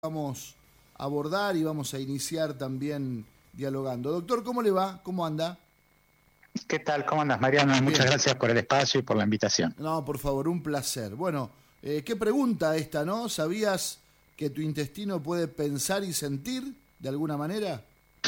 Vamos a abordar y vamos a iniciar también dialogando. Doctor, ¿cómo le va? ¿Cómo anda? ¿Qué tal? ¿Cómo andas, Mariano? Bien. Muchas gracias por el espacio y por la invitación. No, por favor, un placer. Bueno, qué pregunta esta, ¿no? ¿Sabías que tu intestino puede pensar y sentir de alguna manera?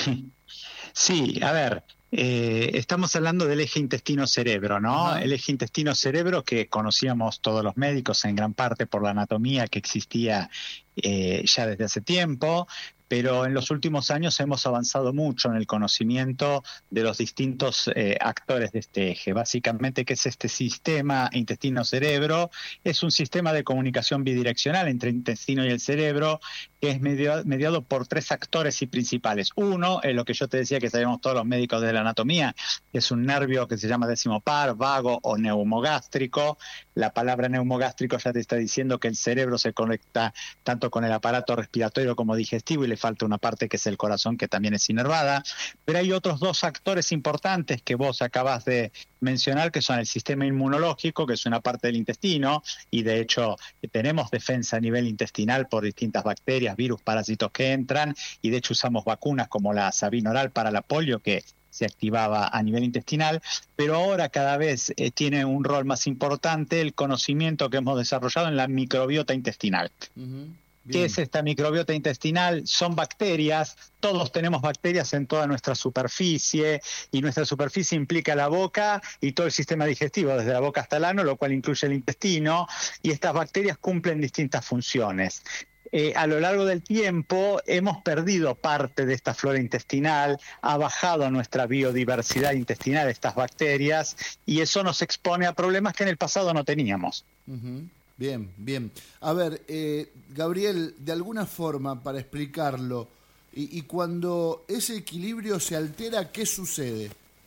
Sí, a ver, estamos hablando del eje intestino-cerebro, ¿no? Ajá. El eje intestino-cerebro que conocíamos todos los médicos en gran parte por la anatomía que existía ya desde hace tiempo, pero en los últimos años hemos avanzado mucho en el conocimiento de los distintos actores de este eje. Básicamente, ¿qué es este sistema intestino-cerebro? Es un sistema de comunicación bidireccional entre el intestino y el cerebro que es mediado por tres actores y principales. Uno es lo que yo te decía que sabemos todos los médicos de la anatomía, es un nervio que se llama decimopar, vago o neumogástrico. La palabra neumogástrico ya te está diciendo que el cerebro se conecta tanto con el aparato respiratorio como digestivo y le falta una parte que es el corazón, que también es inervada. Pero hay otros dos actores importantes que vos acabas de mencionar, que son el sistema inmunológico, que es una parte del intestino, y de hecho tenemos defensa a nivel intestinal por distintas bacterias, virus, parásitos que entran, y de hecho usamos vacunas como la Sabin-Oral para la polio, que se activaba a nivel intestinal, pero ahora cada vez tiene un rol más importante el conocimiento que hemos desarrollado en la microbiota intestinal. ¿Qué es Bien. esta microbiota intestinal? Son bacterias, todos tenemos bacterias en toda nuestra superficie, y nuestra superficie implica la boca y todo el sistema digestivo, desde la boca hasta el ano, lo cual incluye el intestino, y estas bacterias cumplen distintas funciones. A lo largo del tiempo hemos perdido parte de esta flora intestinal, ha bajado nuestra biodiversidad intestinal estas bacterias, y eso nos expone a problemas que en el pasado no teníamos. Bien, bien. A ver, Gabriel, de alguna forma, para explicarlo, y cuando ese equilibrio se altera, ¿qué sucede?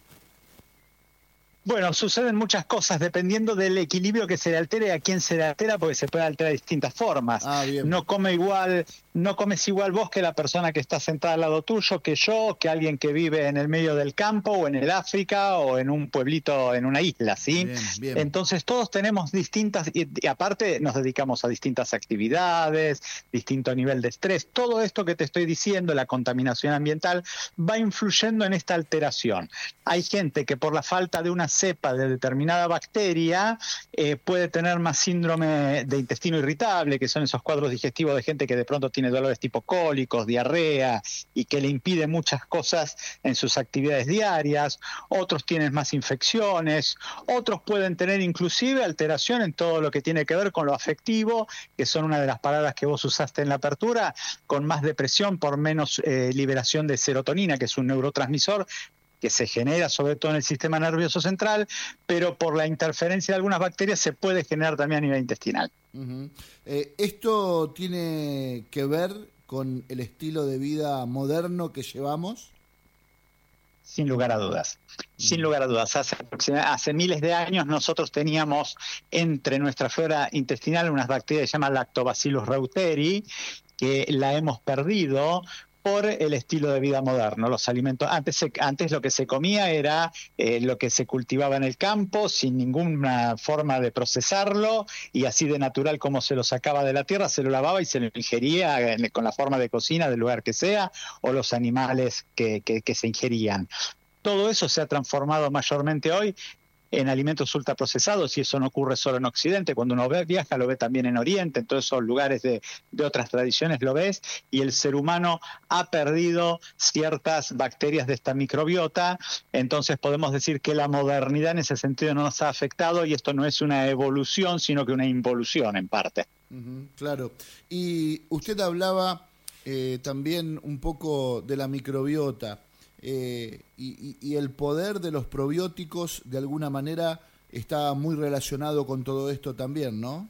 Bueno, suceden muchas cosas dependiendo del equilibrio que se le altere, a quién se le altera, porque se puede alterar de distintas formas. Ah, bien. No comes igual vos que la persona que está sentada al lado tuyo, que yo, que alguien que vive en el medio del campo o en el África o en un pueblito, en una isla, ¿sí? Bien, bien. Entonces todos tenemos distintas, y aparte nos dedicamos a distintas actividades, distinto nivel de estrés. Todo esto que te estoy diciendo, la contaminación ambiental, va influyendo en esta alteración. Hay gente que por la falta de una cepa de determinada bacteria puede tener más síndrome de intestino irritable, que son esos cuadros digestivos de gente que de pronto tiene dolores tipo cólicos, diarrea, y que le impide muchas cosas en sus actividades diarias. Otros tienen más infecciones, otros pueden tener inclusive alteración en todo lo que tiene que ver con lo afectivo, que son una de las palabras que vos usaste en la apertura, con más depresión por menos liberación de serotonina, que es un neurotransmisor que se genera sobre todo en el sistema nervioso central, pero por la interferencia de algunas bacterias se puede generar también a nivel intestinal. ¿Esto tiene que ver con el estilo de vida moderno que llevamos? Sin lugar a dudas. Sin lugar a dudas. Hace miles de años nosotros teníamos entre nuestra flora intestinal unas bacterias que se llaman Lactobacillus reuteri, que la hemos perdido por el estilo de vida moderno. Los alimentos, antes lo que se comía era lo que se cultivaba en el campo, sin ninguna forma de procesarlo, y así de natural como se lo sacaba de la tierra, se lo lavaba y se lo ingería con la forma de cocina del lugar que sea, o los animales que se ingerían. Todo eso se ha transformado mayormente hoy en alimentos ultraprocesados, y eso no ocurre solo en Occidente. Cuando uno viaja lo ve también en Oriente, en todos esos lugares de otras tradiciones lo ves, y el ser humano ha perdido ciertas bacterias de esta microbiota. Entonces podemos decir que la modernidad en ese sentido no nos ha afectado, y esto no es una evolución, sino que una involución en parte. Claro. Y usted hablaba también un poco de la microbiota. Y el poder de los probióticos de alguna manera está muy relacionado con todo esto también, ¿no?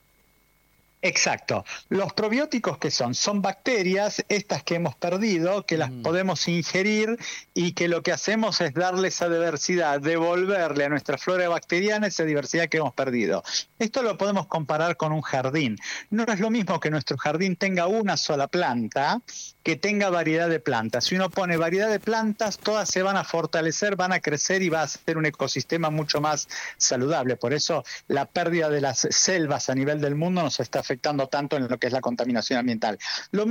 Exacto. Los probióticos, ¿qué son? Son bacterias, estas que hemos perdido, que las podemos ingerir, y que lo que hacemos es darle esa diversidad, devolverle a nuestra flora bacteriana esa diversidad que hemos perdido. Esto lo podemos comparar con un jardín. No es lo mismo que nuestro jardín tenga una sola planta que tenga variedad de plantas. Si uno pone variedad de plantas, todas se van a fortalecer, van a crecer y va a ser un ecosistema mucho más saludable. Por eso la pérdida de las selvas a nivel del mundo nos está afectando afectando tanto en lo que es la contaminación ambiental. Lo